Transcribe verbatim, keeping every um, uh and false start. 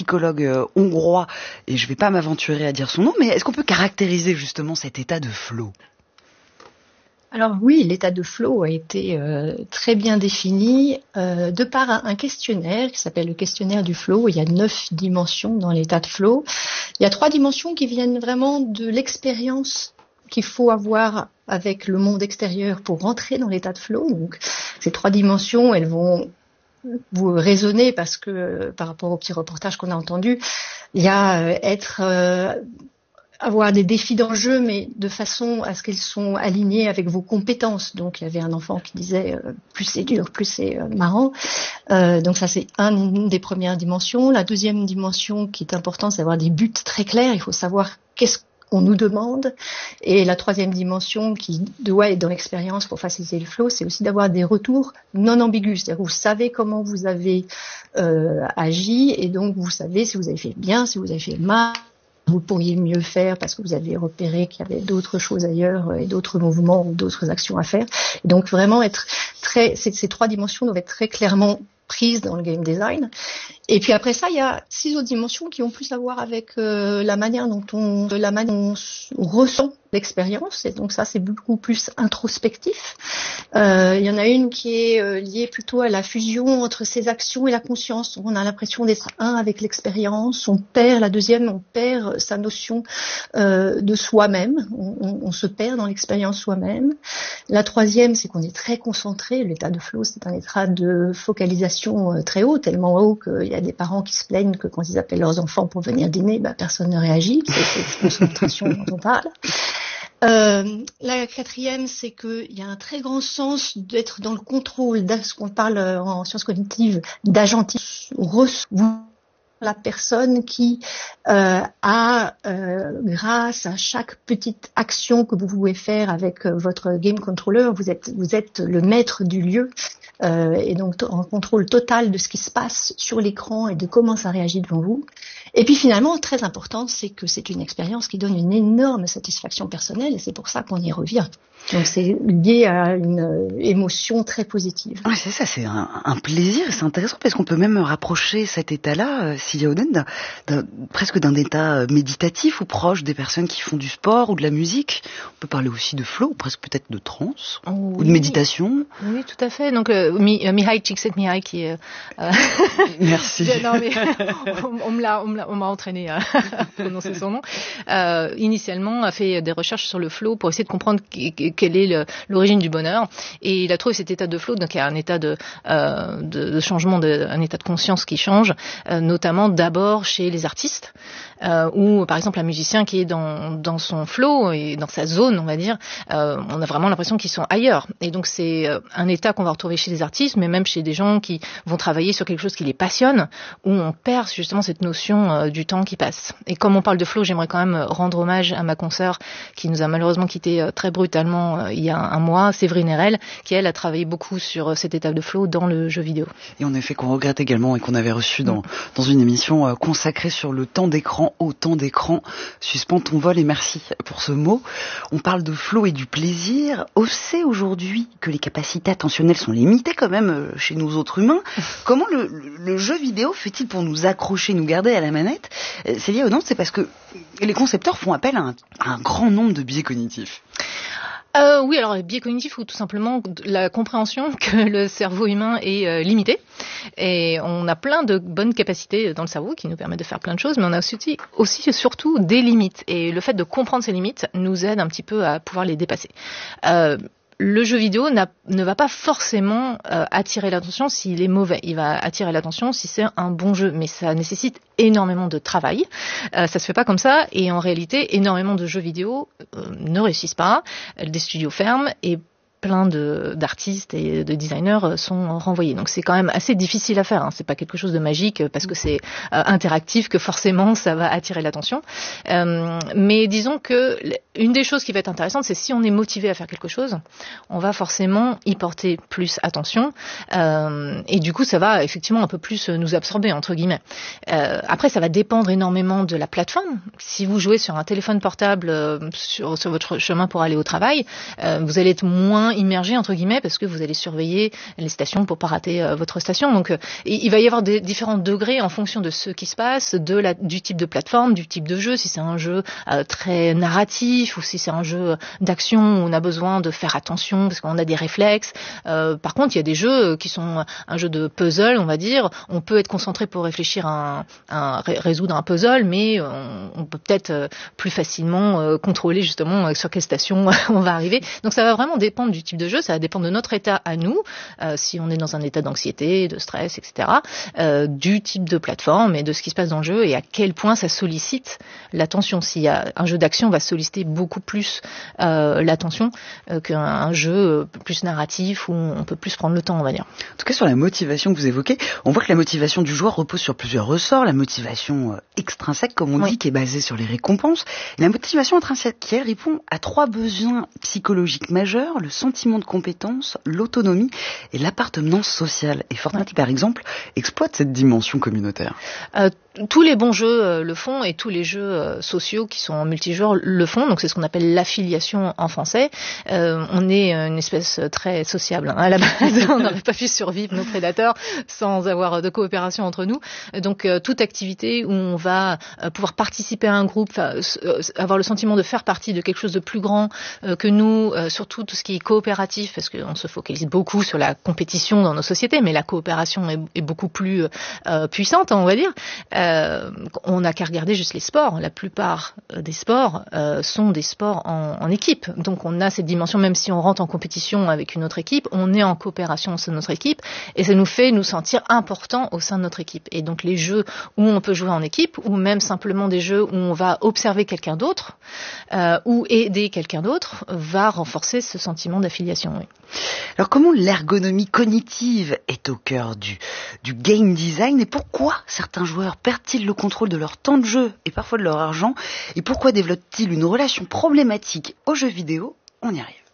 psychologue euh, hongrois, et je ne vais pas m'aventurer à dire son nom, mais est-ce qu'on peut caractériser justement cet état de flow ? Alors oui, l'état de flow a été euh, très bien défini euh, de par un, un questionnaire qui s'appelle le questionnaire du flow. Il y a neuf dimensions dans l'état de flow. Il y a trois dimensions qui viennent vraiment de l'expérience qu'il faut avoir avec le monde extérieur pour rentrer dans l'état de flow. Donc ces trois dimensions, elles vont vous résonner parce que euh, par rapport au petit reportage qu'on a entendu, il y a euh, être... Euh, avoir des défis d'enjeu, mais de façon à ce qu'ils sont alignés avec vos compétences. Donc, il y avait un enfant qui disait euh, plus c'est dur, plus c'est euh, marrant. Euh, donc, ça, c'est un, une des premières dimensions. La deuxième dimension qui est importante, c'est d'avoir des buts très clairs. Il faut savoir qu'est-ce qu'on nous demande. Et la troisième dimension qui doit être dans l'expérience pour faciliter le flow, c'est aussi d'avoir des retours non ambigus. C'est-à-dire que vous savez comment vous avez euh, agi et donc vous savez si vous avez fait bien, si vous avez fait mal. Vous pourriez mieux faire parce que vous avez repéré qu'il y avait d'autres choses ailleurs et d'autres mouvements ou d'autres actions à faire. Et donc vraiment être très, ces, ces trois dimensions doivent être très clairement prises dans le game design. Et puis après ça, il y a six autres dimensions qui ont plus à voir avec euh, la manière dont on, la manière dont on ressent l'expérience. Et donc ça, c'est beaucoup plus introspectif. Euh, il y en a une qui est euh, liée plutôt à la fusion entre ses actions et la conscience. On a l'impression d'être un avec l'expérience. On perd la deuxième, on perd sa notion euh, de soi-même. On, on, on se perd dans l'expérience soi-même. La troisième, c'est qu'on est très concentré. L'état de flow, c'est un état de focalisation euh, très haut, tellement haut qu'il y a des parents qui se plaignent que quand ils appellent leurs enfants pour venir dîner, bah, personne ne réagit. C'est cette concentration dont on parle. Euh, la quatrième, c'est qu'il y a un très grand sens d'être dans le contrôle, de ce qu'on parle en sciences cognitives, d'agentisme, la personne qui euh, a, euh, grâce à chaque petite action que vous pouvez faire avec euh, votre game controller, vous êtes vous êtes le maître du lieu euh, et donc en contrôle total de ce qui se passe sur l'écran et de comment ça réagit devant vous. Et puis finalement, très important, c'est que c'est une expérience qui donne une énorme satisfaction personnelle et c'est pour ça qu'on y revient. Donc c'est lié à une euh, émotion très positive. Ouais, c'est ça, c'est un, un plaisir, c'est intéressant parce qu'on peut même rapprocher cet état-là, euh, Silvia Oden, d'un, d'un, presque d'un état méditatif ou proche des personnes qui font du sport ou de la musique. On peut parler aussi de flow, ou presque peut-être de trance oh, oui. ou de méditation. Oui, tout à fait. Donc euh, Mi, euh, Mihai Csikszentmihalyi qui est... Euh, Merci. non, mais, on, on, me l'a, on, me l'a, on m'a entraîné à prononcer son nom. Euh, initialement, a fait des recherches sur le flow pour essayer de comprendre quelle est le, l'origine du bonheur. Et il a trouvé cet état de flow, donc il y a un état de, euh, de, de changement, de, un état de conscience qui change, euh, notamment d'abord chez les artistes, euh, ou par exemple un musicien qui est dans, dans son flow et dans sa zone, on va dire, euh, on a vraiment l'impression qu'ils sont ailleurs. Et donc c'est un état qu'on va retrouver chez les artistes, mais même chez des gens qui vont travailler sur quelque chose qui les passionne, où on perd justement cette notion euh, du temps qui passe. Et comme on parle de flow, j'aimerais quand même rendre hommage à ma consoeur qui nous a malheureusement quitté euh, très brutalement euh, il y a un, un mois, Séverine Erel, qui elle a travaillé beaucoup sur euh, cette étape de flow dans le jeu vidéo. Et en effet qu'on regrette également et qu'on avait reçu dans, dans une émission euh, consacrée sur le temps d'écran, au temps d'écran. Suspends ton vol et merci pour ce mot. On parle de flow et du plaisir. On sait aujourd'hui que les capacités attentionnelles sont limitées quand même euh, chez nous autres humains. Comment le, le, le jeu vidéo fait-il pour nous accrocher, nous garder à la manette ? euh, C'est lié ou non ? C'est parce que les concepteurs font appel à un, à un grand nombre de biais cognitifs. Euh, oui, alors biais cognitif ou tout simplement la compréhension que le cerveau humain est euh, limité. Et on a plein de bonnes capacités dans le cerveau qui nous permettent de faire plein de choses, mais on a aussi, aussi surtout des limites. Et le fait de comprendre ces limites nous aide un petit peu à pouvoir les dépasser. Euh, Le jeu vidéo n'a, ne va pas forcément euh, attirer l'attention s'il est mauvais. Il va attirer l'attention si c'est un bon jeu, mais ça nécessite énormément de travail. Euh, ça se fait pas comme ça, et en réalité, énormément de jeux vidéo euh, ne réussissent pas. Des studios ferment et plein de, d'artistes et de designers sont renvoyés. Donc c'est quand même assez difficile à faire. Hein. C'est pas quelque chose de magique parce que c'est euh, interactif que forcément ça va attirer l'attention. Euh, mais disons que une des choses qui va être intéressante, c'est si on est motivé à faire quelque chose, on va forcément y porter plus attention. Euh, et du coup, ça va effectivement un peu plus nous absorber, entre guillemets. Euh, après, ça va dépendre énormément de la plateforme. Si vous jouez sur un téléphone portable euh, sur, sur votre chemin pour aller au travail, euh, vous allez être moins immergé entre guillemets parce que vous allez surveiller les stations pour pas rater euh, votre station. Donc euh, il va y avoir des différents degrés en fonction de ce qui se passe, de la, du type de plateforme, du type de jeu, si c'est un jeu euh, très narratif ou si c'est un jeu d'action où on a besoin de faire attention parce qu'on a des réflexes. Euh, par contre, il y a des jeux qui sont un jeu de puzzle, on va dire. On peut être concentré pour réfléchir à, un, à résoudre un puzzle, mais on, on peut peut-être euh, plus facilement euh, contrôler justement euh, sur quelle station on va arriver. Donc ça va vraiment dépendre du type de jeu, ça va dépendre de notre état à nous, euh, si on est dans un état d'anxiété, de stress, et cetera, euh, du type de plateforme et de ce qui se passe dans le jeu et à quel point ça sollicite l'attention. S'il y a un jeu d'action, va solliciter beaucoup plus euh, l'attention euh, qu'un jeu plus narratif où on peut plus prendre le temps, on va dire. En tout cas, sur la motivation que vous évoquez, on voit que la motivation du joueur repose sur plusieurs ressorts. La motivation euh, extrinsèque, comme on oui. dit, qui est basée sur les récompenses. Et la motivation intrinsèque, qui elle répond à trois besoins psychologiques majeurs: le sentiment de compétence, l'autonomie et l'appartenance sociale. Et Fortnite, ouais. par exemple, exploite cette dimension communautaire. Euh, tous les bons jeux euh, le font et tous les jeux euh, sociaux qui sont en multijoueur le font. Donc c'est ce qu'on appelle l'affiliation en français. Euh, on est une espèce très sociable hein, à la base. On n'aurait pas pu survivre nos prédateurs sans avoir de coopération entre nous. Donc euh, toute activité où on va euh, pouvoir participer à un groupe, euh, avoir le sentiment de faire partie de quelque chose de plus grand euh, que nous, euh, surtout tout ce qui est coopératif, parce qu'on se focalise beaucoup sur la compétition dans nos sociétés, mais la coopération est, est beaucoup plus euh, puissante, on va dire. Euh, Euh, on n'a qu'à regarder juste les sports. La plupart des sports euh, sont des sports en, en équipe. Donc on a cette dimension, même si on rentre en compétition avec une autre équipe, on est en coopération au sein de notre équipe et ça nous fait nous sentir importants au sein de notre équipe. Et donc les jeux où on peut jouer en équipe ou même simplement des jeux où on va observer quelqu'un d'autre euh, ou aider quelqu'un d'autre va renforcer ce sentiment d'affiliation. Oui. Alors comment l'ergonomie cognitive est au cœur du, du game design et pourquoi certains joueurs perdent-ils le contrôle de leur temps de jeu et parfois de leur argent et pourquoi développent-ils une relation problématique aux jeux vidéo? On y arrive.